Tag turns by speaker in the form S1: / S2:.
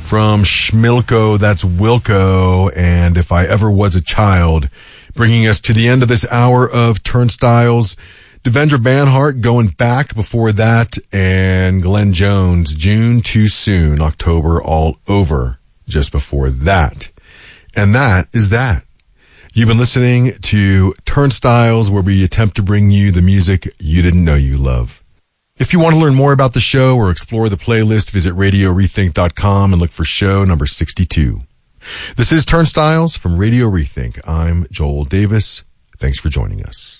S1: from Schmilko, that's Wilco, and If I Ever Was a Child, bringing us to the end of this hour of Turnstiles. Devendra Banhart going back before that, and Glenn Jones, June Too Soon, October All Over, just before that. And that is that. You've been listening to Turnstiles, where we attempt to bring you the music you didn't know you love. If you want to learn more about the show or explore the playlist, visit RadioRethink.com and look for show number 62. This is Turnstiles from Radio Rethink. I'm Joel Davis. Thanks for joining us.